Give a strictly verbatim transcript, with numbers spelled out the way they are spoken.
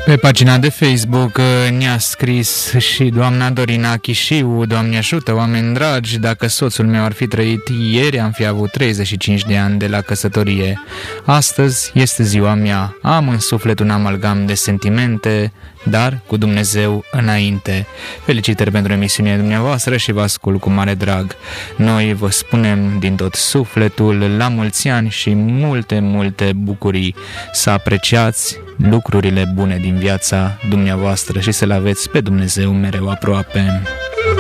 Pe pagina de Facebook ne-a scris și doamna Dorina Chișiu: Doamne ajută, oameni dragi, dacă soțul meu ar fi trăit ieri, am fi avut treizeci și cinci de ani de la căsătorie. Astăzi este ziua mea. Am în suflet un amalgam de sentimente, dar cu Dumnezeu înainte. Felicitări pentru emisiunea dumneavoastră și vă ascult cu mare drag. Noi vă spunem din tot sufletul la mulți ani și multe, multe bucurii. Să apreciați lucrurile bune din viața dumneavoastră și să-L aveți pe Dumnezeu mereu aproape.